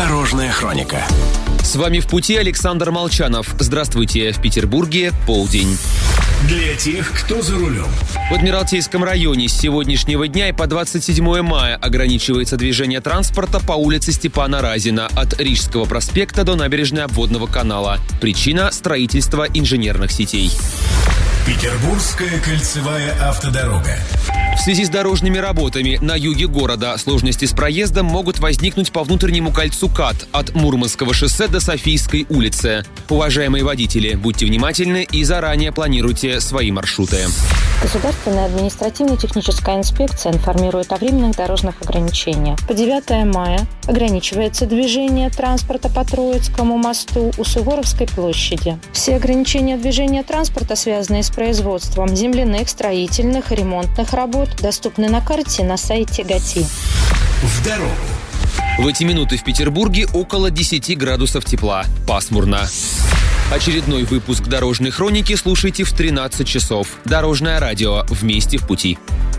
Дорожная хроника. С вами в пути Александр Молчанов. Здравствуйте. В Петербурге полдень. Для тех, кто за рулем. В Адмиралтейском районе с сегодняшнего дня и по 27 мая ограничивается движение транспорта по улице Степана Разина от Рижского проспекта до набережной Обводного канала. Причина – строительство инженерных сетей. Петербургская кольцевая автодорога. В связи с дорожными работами на юге города сложности с проездом могут возникнуть по внутреннему кольцу КАТ от Мурманского шоссе до Софийской улицы. Уважаемые водители, будьте внимательны и заранее планируйте свои маршруты. Государственная административно-техническая инспекция информирует о временных дорожных ограничениях. По 9 мая ограничивается движение транспорта по Троицкому мосту у Суворовской площади. Все ограничения движения транспорта, связанные с производством земляных, строительных и ремонтных работ, доступны на карте на сайте ГАТИ. В дорогу. В эти минуты в Петербурге около 10 градусов тепла. Пасмурно. Очередной выпуск «Дорожной хроники» слушайте в 13 часов. Дорожное радио. Вместе в пути.